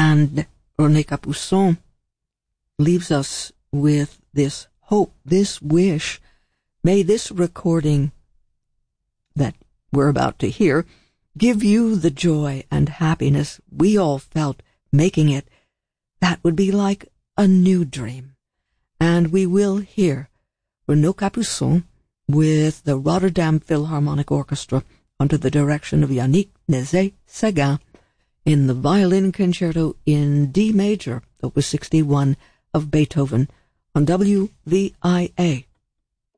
And René Capuçon leaves us with this hope, this wish. May this recording that we're about to hear give you the joy and happiness we all felt making it. That would be like a new dream. And we will hear René Capuçon with the Rotterdam Philharmonic Orchestra under the direction of Yannick Nézet-Séguin in the Violin Concerto in D major, Opus 61 of Beethoven, on WVIA.